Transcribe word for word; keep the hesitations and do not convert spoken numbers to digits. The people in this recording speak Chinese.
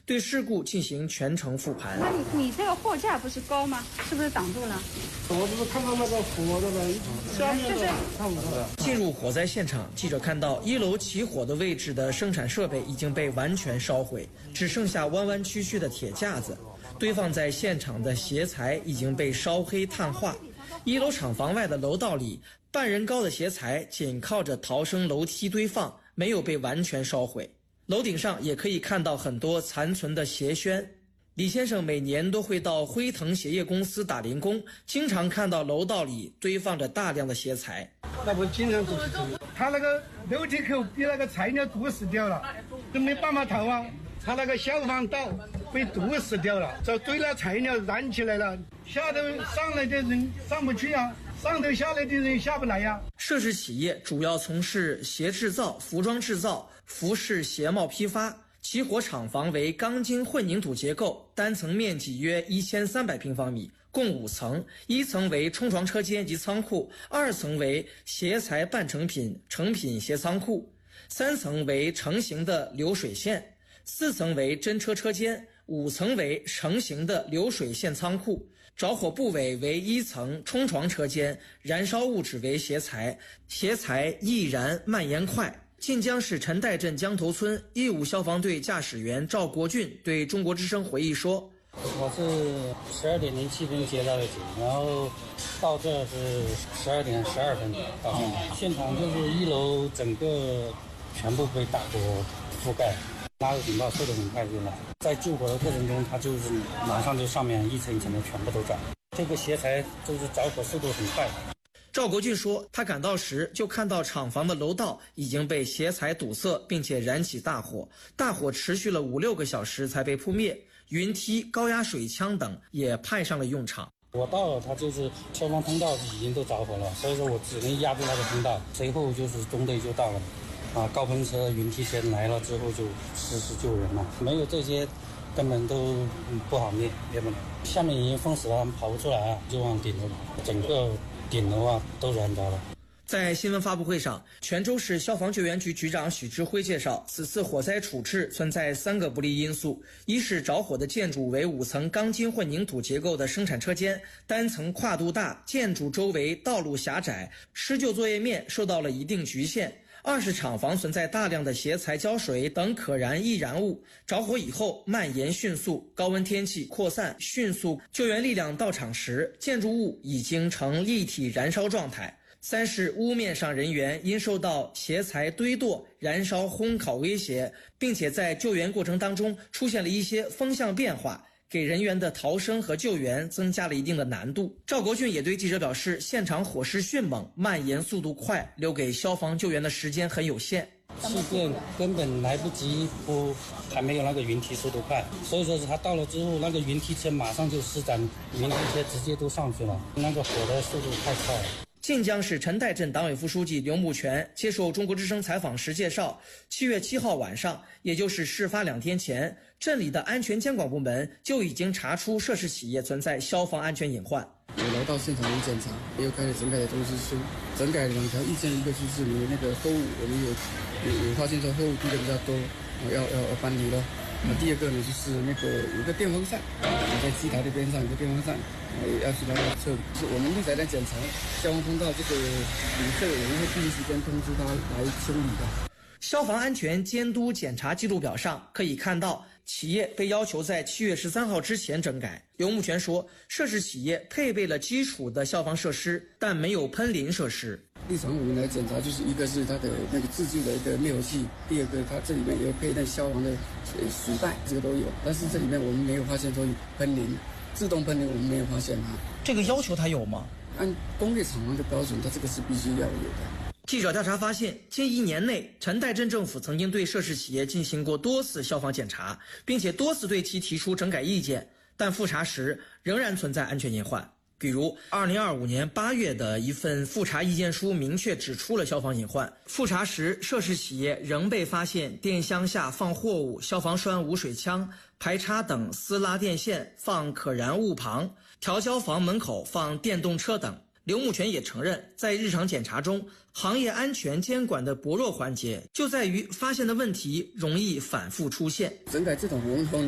对事故进行全程复盘。 那你你这个货架不是高吗？是不是挡住了？ 我只是看到那个火的了，下面的看不到。 进入火灾现场，记者看到一楼起火的位置的生产设备已经被完全烧毁，只剩下弯弯曲曲的铁架子。堆放在现场的鞋材已经被烧黑碳化。一楼厂房外的楼道里，半人高的鞋材紧靠着逃生楼梯堆放，没有被完全烧毁。楼顶上也可以看到很多残存的鞋楦。李先生每年都会到辉腾鞋业公司打零工，经常看到楼道里堆放着大量的鞋材。 那不经常就是他那个楼梯口被那个材料堵死掉了，都没办法逃啊。他那个消防道被堵死掉了，这堆了材料燃起来了，下头上来的人上不去啊，上头下来的人下不来呀、啊。 涉事企业主要从事鞋制造、服装制造、服饰鞋帽批发。起火厂房为钢筋混凝土结构，单层面积约一千三百平方米，共五层，一层为冲床车间及仓库，二层为鞋材半成品、成品鞋仓库，三层为成型的流水线，四层为真车车间，五层为成型的流水线仓库。着火部位为一层冲床车间，燃烧物质为鞋材，鞋材易燃蔓延快。晋江市陈岱镇江头村义务消防队驾驶员赵国俊对中国之声回忆说：“ 我是十二点零七分接到的警，然后到这是十二点十二分到现场。现场就是一楼整个全部被大火覆盖，拉个警报速度很快就来，在救火的过程中，它就是马上就上面一层一层的全部都着。这个鞋材就是着火速度很快。” 赵国俊说，他赶到时就看到厂房的楼道已经被鞋材堵塞，并且燃起大火，大火持续了五六个小时才被扑灭，云梯、高压水枪等也派上了用场。 我到了，它就是消防通道已经都着火了，所以说我只能压住那个通道，随后就是中队就到了，啊，高喷车、云梯车来了之后就实施救人了，没有这些根本都不好灭，灭不了。下面已经封死了，跑不出来啊，就往顶楼，整个顶楼啊都燃着了。 在新闻发布会上，泉州市消防救援局局长许志辉介绍，此次火灾处置存在三个不利因素：一是着火的建筑为五层钢筋混凝土结构的生产车间，单层跨度大，建筑周围道路狭窄，施救作业面受到了一定局限；二是厂房存在大量的鞋材、胶水等可燃易燃物，着火以后蔓延迅速，高温天气扩散迅速，救援力量到场时，建筑物已经呈立体燃烧状态。三是屋面上人员因受到鞋材堆垛、燃烧、烘烤威胁，并且在救援过程当中出现了一些风向变化，给人员的逃生和救援增加了一定的难度。赵国俊也对记者表示，现场火势迅猛，蔓延速度快，留给消防救援的时间很有限。 气垫根本来不及铺，还没有那个云梯速度快，所以说是他到了之后，那个云梯车马上就施展，云梯车直接都上去了，那个火的速度太快了。 晋江市陈岱镇党委副书记刘木全接受中国之声采访时介绍，七月七号晚上，也就是事发两天前，镇里的安全监管部门就已经查出涉事企业存在消防安全隐患。 我来到现场有检查，也有开了整改的通知书，整改两条意见，一个就是你那个货物，我们有有有发现说货物堆的比较多，要要要搬离了。那第二个呢，就是那个有个电风扇，在机台的边上有个电风扇，呃，要去把它撤离。是我们刚才在检查消防通道这个旅客，我们会第一时间通知他来清理的。 消防安全监督检查记录表上可以看到，企业被要求在七月十三号之前整改。刘木全说，涉事企业配备了基础的消防设施，但没有喷淋设施。 日常我们来检查，就是一个是它的那个自制的一个灭火器，第二个它这里面有配那消防的水袋，这个都有。但是这里面我们没有发现说喷淋，自动喷淋我们没有发现啊。 这个要求它有吗？ 按工业厂房的标准，它这个是必须要有的。 记者调查发现，近一年内，陈岱镇政府曾经对涉事企业进行过多次消防检查，并且多次对其提出整改意见，但复查时仍然存在安全隐患。比如二零二五年八月的一份复查意见书明确指出了消防隐患。复查时，涉事企业仍被发现电箱下放货物、消防栓无水枪、排插等私拉电线放可燃物旁、调焦房门口放电动车等。刘木全也承认，在日常检查中，行业安全监管的薄弱环节就在于发现的问题容易反复出现。 整改这种活动